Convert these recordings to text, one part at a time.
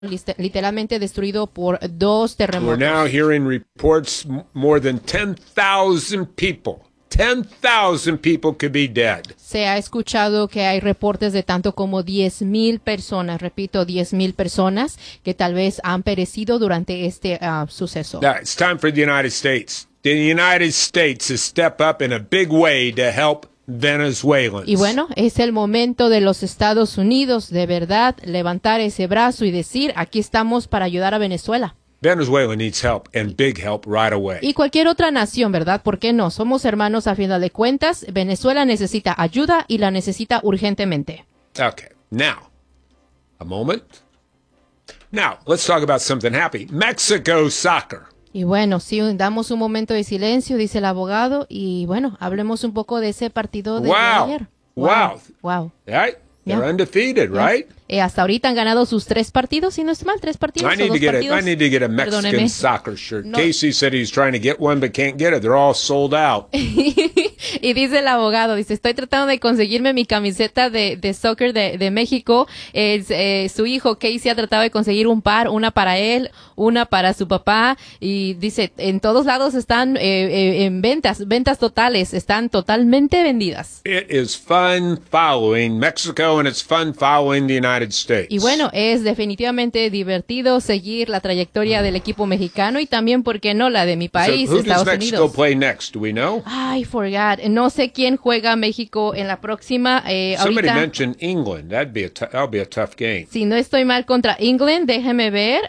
literalmente destruido por dos We're terremotos. now hearing reports more than 10,000 people could be dead. Se ha escuchado que hay reportes de tanto como 10,000 personas, repito, 10,000 personas que tal vez han perecido durante este suceso. Now, it's time for the United States. The United States to step up in a big way to help Venezuelans. Y bueno, es el momento de los Estados Unidos de verdad levantar ese brazo y decir, aquí estamos para ayudar a Venezuela. Venezuela needs help and big help right away. Y cualquier otra nación, ¿verdad? ¿Por qué no? Somos hermanos a final de cuentas. Venezuela necesita ayuda y la necesita urgentemente. Okay, now, a moment. Now, let's talk about something happy. Mexico soccer. Y bueno, sí, damos un momento de silencio, dice el abogado, y bueno, hablemos un poco de ese partido de ayer. Wow. Right? They're Yeah. undefeated, right? Hasta ahorita han ganado sus 3 partidos, si no es mal, 3 partidos I o need 2 to partidos. get a Mexican Perdóneme. soccer shirt. No. Casey said he's trying to get one but can't get it. They're all sold out. Y dice el abogado, dice, estoy tratando de conseguirme mi camiseta de soccer de México. Su hijo Casey ha tratado de conseguir un par, una para él, una para su papá. Y dice, en todos lados están en ventas totales, están totalmente vendidas. It is fun following Mexico and it's fun following the United States. Y bueno, es definitivamente divertido seguir la trayectoria del equipo mexicano y también, ¿por qué no, la de mi país, so who does Estados Mexico Unidos? play next? Do we know? I forgot. No sé quién juega México en la próxima. Somebody Ahorita, mentioned England. That'll be a tough game. si no estoy mal, contra England, déjeme ver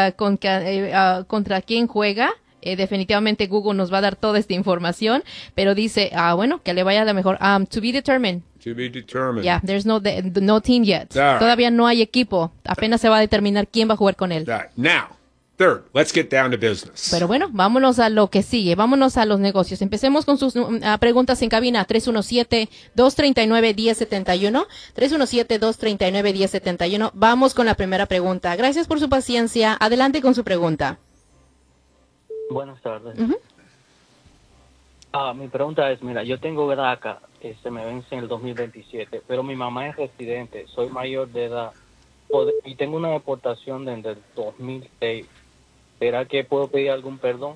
contra quién juega. Definitivamente Google nos va a dar toda esta información, pero dice, bueno, que le vaya a la mejor. To be determined. To be determined. Yeah, there's no team yet. All right. Todavía no hay equipo. Apenas se va a determinar quién va a jugar con él. All right. Now, third, let's get down to business. Pero bueno, vámonos a lo que sigue, vámonos a los negocios. Empecemos con sus preguntas en cabina, 317-239-1071, 317-239-1071. Vamos con la primera pregunta. Gracias por su paciencia. Adelante con su pregunta. Buenas tardes. Ujú. Mi pregunta es, mira, yo tengo DACA, se me vence en el 2027, pero mi mamá es residente, soy mayor de edad y tengo una deportación desde el 2006. ¿Será que puedo pedir algún perdón?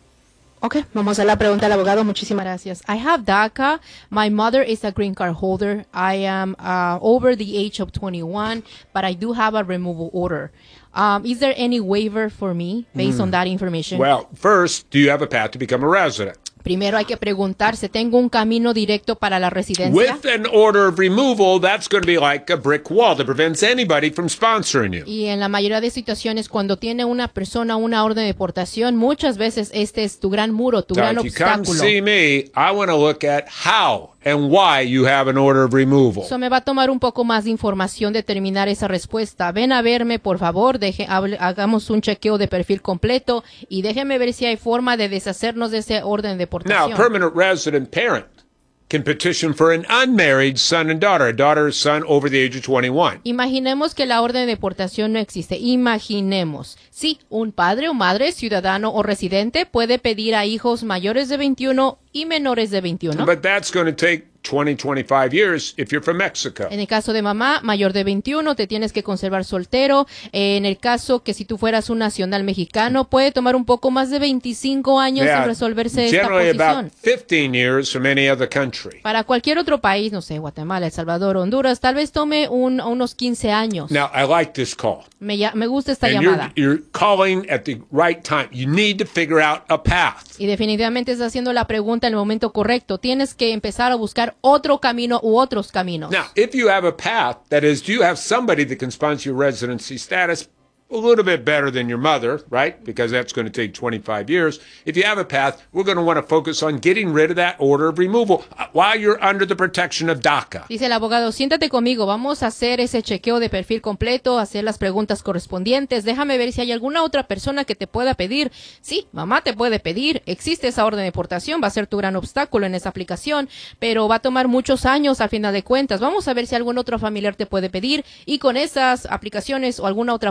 Ok, vamos a la pregunta del abogado. Muchísimas gracias. I have DACA. My mother is a green card holder. I am over the age of 21, but I do have a removal order. Is there any waiver for me based on that information? Well, first, do you have a path to become a resident? Primero hay que preguntarse, ¿tengo un camino directo para la residencia? With an order of removal, that's going to be like a brick wall that prevents anybody from sponsoring you. Y en la mayoría de situaciones, cuando tiene una persona una orden de deportación, muchas veces este es tu gran muro, tu So gran if you come obstáculo. see me, I want to look at how and why you have an order of removal. Eso me va a tomar un poco más de información determinar esa respuesta. Ven a verme, por favor, hagamos un chequeo de perfil completo y déjeme ver si hay forma de deshacernos de ese orden de Now, a deportación. permanent resident parent can petition for an unmarried son and daughter, a daughter or son over the age of 21. Imaginemos que la orden de deportación no existe. Imaginemos. Sí, un padre o madre, ciudadano o residente puede pedir a hijos mayores de 21 y menores de 21. But that's going to take 20, 25 years if you're from Mexico. En el caso de mamá, mayor de 21, te tienes que conservar soltero. En el caso que si tú fueras un nacional mexicano, puede tomar un poco más de 25 años en resolverse esta generally posición. about 15 years from any other country. Para cualquier otro país, no sé, Guatemala, El Salvador, Honduras, tal vez tome unos 15 años. Now, I like this call. Me gusta esta And llamada. you're calling at the right time. You need to figure out a path. Y definitivamente estás haciendo la pregunta en el momento correcto. Tienes que empezar a buscar otro camino u otros caminos. Now, if you have a path, that is, do you have somebody that can sponsor your residency status a little bit better than your mother, right? Because that's going to take 25 years. If you have a path, we're going to want to focus on getting rid of that order of removal while you're under the protection of DACA. Dice el abogado, siéntate conmigo, vamos a hacer ese chequeo de perfil completo, hacer las preguntas correspondientes, déjame ver si hay alguna otra persona que te pueda pedir. Sí, mamá te puede pedir, existe esa orden de deportación, va a ser tu gran obstáculo en esa aplicación, pero va a tomar muchos años al final de cuentas. Vamos a ver si algún otro familiar te puede pedir y con esas aplicaciones o alguna otra forma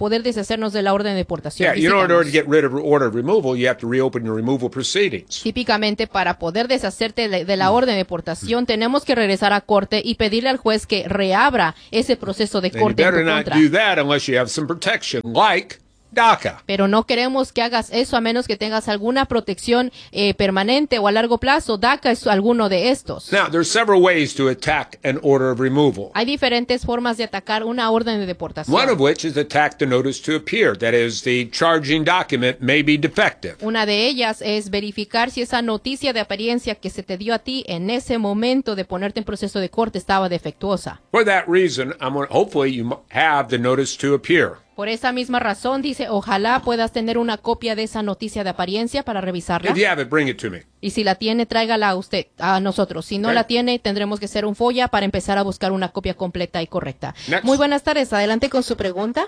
poder deshacernos de la orden de deportación. Yeah, in order to get rid of order of removal, you have to reopen your removal proceedings. Típicamente, para poder deshacerte de la orden de deportación, tenemos que regresar a corte y pedirle al juez que reabra ese proceso de And you corte en better tu not contra. do that unless you have some protection, like DACA. Pero no queremos que hagas eso a menos que tengas alguna protección permanente o a largo plazo. DACA es alguno de estos. Now, there's several ways to attack an order of removal. Hay diferentes formas de atacar una orden de deportación. One of which is attack the notice to appear. That is, the charging document may be defective. Una de ellas es verificar si esa noticia de apariencia que se te dio a ti en ese momento de ponerte en proceso de corte estaba defectuosa. For that reason, hopefully you have the notice to appear. Por esa misma razón, dice, ojalá puedas tener una copia de esa noticia de apariencia para revisarla. If you have it, bring it to me. Y si la tiene, tráigala a usted, a nosotros. Si no Okay. la tiene, tendremos que hacer un FOIA para empezar a buscar una copia completa y correcta. Next. Muy buenas tardes. Adelante con su pregunta.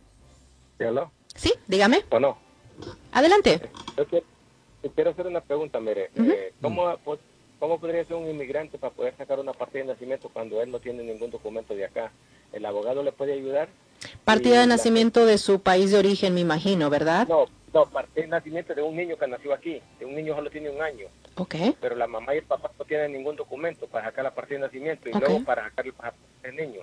¿Hello? Sí, dígame. ¿O no? Adelante. Yo quiero hacer una pregunta, mire. ¿Cómo podría ser un inmigrante para poder sacar una partida de nacimiento cuando él no tiene ningún documento de acá? ¿El abogado le puede ayudar? Partida Y de la- nacimiento de su país de origen, me imagino, ¿verdad? No, partida de nacimiento de un niño que nació aquí. De un niño solo tiene un año. Ok. Pero la mamá y el papá no tienen ningún documento para sacar la partida de nacimiento y Ok. luego para sacar el pasaporte del niño.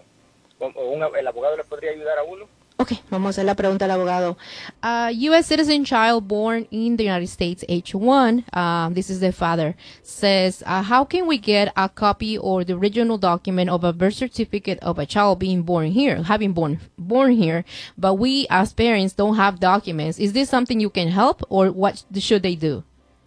¿El abogado le podría ayudar a uno? Ok, vamos a hacer la pregunta al abogado. U.S. citizen child born in the United States, age 1, this is the father, says, how can we get a copy or the original document of a birth certificate of a child being born here, having born here, but we as parents don't have documents? Is this something you can help, or what should they do?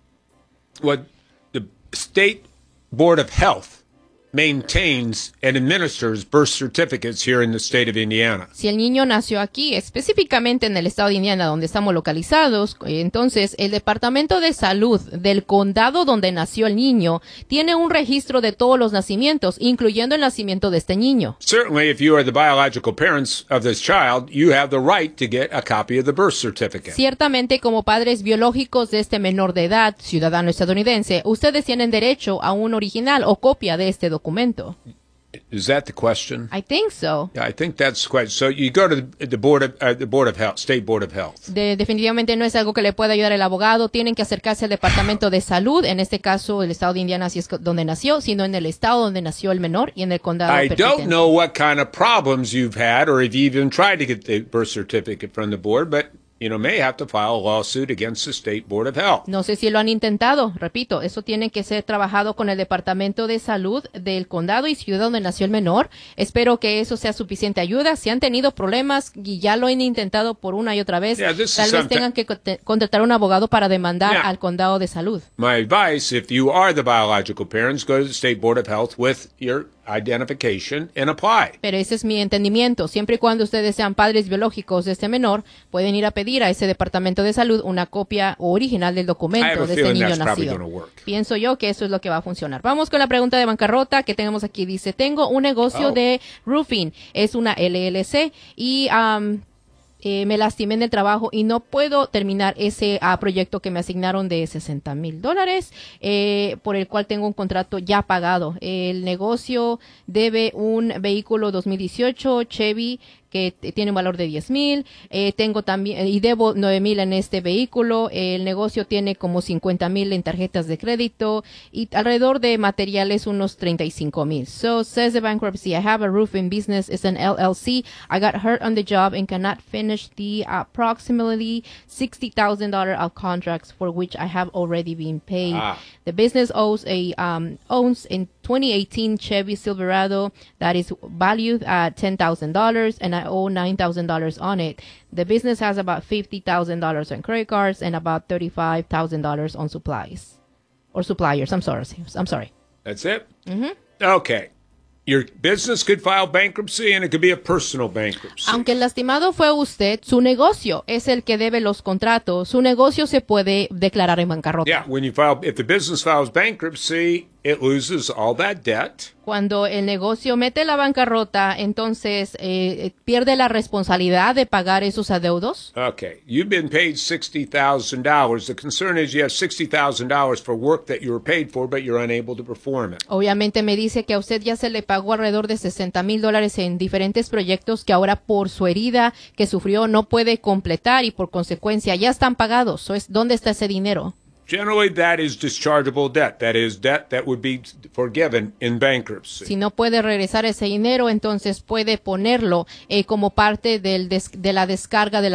What the State Board of Health maintains and administers birth certificates here in the state of Indiana. Si el niño nació aquí, específicamente en el estado de Indiana, donde estamos localizados, entonces el Departamento de Salud del condado donde nació el niño tiene un registro de todos los nacimientos, incluyendo el nacimiento de este niño. Certainly, if you are the biological parents of this child, you have the right to get a copy of the birth certificate. Ciertamente, como padres biológicos de este menor de edad, ciudadano estadounidense, ustedes tienen derecho a un original o copia de este documento. Is that the question? I think so. Yeah, I think that's the question. So you go to the Board of Health, State Board of Health. Definitivamente no es algo que le pueda ayudar el abogado. Tienen que acercarse al Departamento de Salud, en este caso el estado de Indiana, si es donde nació, sino en el estado donde nació el menor y en el condado I don't perteneciente. know what kind of problems you've had or if you even tried to get the birth certificate from the board, but you may have to file a lawsuit against the State Board of Health. No sé si lo han intentado, repito, eso tiene que ser trabajado con el Departamento de Salud del condado y ciudad donde nació el menor. Espero que eso sea suficiente ayuda. Si han tenido problemas y ya lo han intentado por una y otra vez, Yeah, this is tal vez something- tengan que contratar a un abogado para demandar Yeah. al condado de salud. My advice, if you are the biological parents, go to the State Board of Health with your identification and apply. Pero ese es mi entendimiento. Siempre y cuando ustedes sean padres biológicos de este menor, pueden ir a pedir a ese Departamento de Salud una copia original del I have documento a de este feeling niño that's probably nacido. going to work. Pienso yo que eso es lo que va a funcionar. Vamos con la pregunta de bancarrota que tenemos aquí. Dice, tengo un negocio Oh. de roofing. Es una LLC y me lastimé en el trabajo y no puedo terminar ese proyecto que me asignaron de $60,000, por el cual tengo un contrato ya pagado. El negocio debe un vehículo 2018 Chevy que tiene un valor de 10,000. Tengo también, y debo 9,000 en este vehículo. El negocio tiene como 50,000 en tarjetas de crédito y alrededor de materiales unos 35,000. So, says the bankruptcy, I have a roofing business. It's an LLC. I got hurt on the job and cannot finish the approximately $60,000 of contracts for which I have already been paid. Ah. The business owns a 2018 Chevy Silverado that is valued at $10,000 and I owe $9,000 on it. The business has about $50,000 on credit cards and about $35,000 on supplies or suppliers. I'm sorry. That's it? Mm-hmm. Okay. Your business could file bankruptcy and it could be a personal bankruptcy. Aunque el lastimado fue usted, su negocio es el que debe los contratos. Su negocio se puede declarar en bancarrota. Yeah, if the business files bankruptcy, it loses all that debt. Cuando el negocio mete la bancarrota, entonces pierde la responsabilidad de pagar esos adeudos. Okay, you've been paid $60,000. The concern is you have $60,000 for work that you were paid for, but you're unable to perform it. Obviamente me dice que a usted ya se le pagó alrededor de $60,000 en diferentes proyectos que ahora por su herida que sufrió no puede completar y por consecuencia ya están pagados. ¿Dónde está ese dinero? Generally, that is dischargeable debt. That is debt that would be forgiven in bankruptcy. Si no puede regresar ese dinero, entonces puede ponerlo como parte de la descarga de la